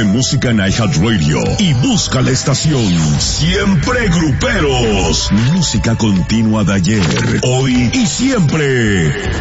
música en iHeartRadio y busca la estación Siempre Gruperos. Música continua de ayer, hoy y siempre.